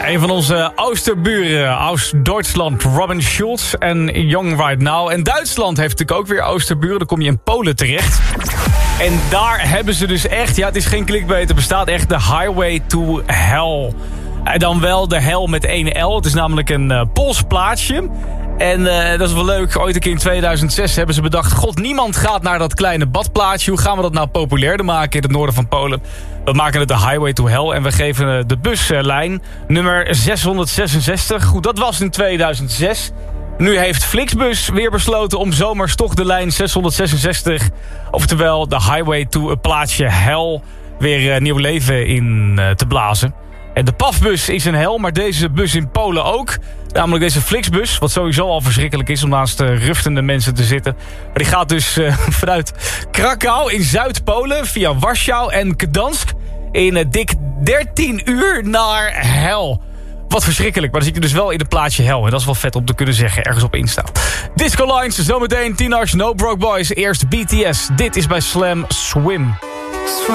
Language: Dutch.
Een van onze Oosterburen, Oost-Duitsland, Robin Schulz en Young Right Now. En Duitsland heeft natuurlijk ook weer Oosterburen. Dan kom je in Polen terecht. En daar hebben ze dus echt, ja, het is geen clickbait, er bestaat echt de Highway to Hell. En dan wel de hel met 1 L. Het is namelijk een Pools plaatsje. En dat is wel leuk. Ooit een keer in 2006 hebben ze bedacht... God, niemand gaat naar dat kleine badplaatsje. Hoe gaan we dat nou populairder maken in het noorden van Polen? We maken het de Highway to Hell. En we geven de buslijn nummer 666. Goed, dat was in 2006. Nu heeft Flixbus weer besloten om zomers toch de lijn 666... oftewel de Highway to het plaatsje Hell... weer nieuw leven in te blazen. En de PAF-bus is een hel, maar deze bus in Polen ook. Namelijk deze Flixbus, wat sowieso al verschrikkelijk is... om naast ruftende mensen te zitten. Maar die gaat dus vanuit Krakau in Zuid-Polen... via Warschau en Gdansk... in dik 13 uur naar hel. Wat verschrikkelijk, maar dan zit je dus wel in het plaatsje hel. En dat is wel vet om te kunnen zeggen, ergens op Insta. Disco Lines, zometeen Teenage No Broke Boys. Eerst BTS, dit is bij Slam Swim.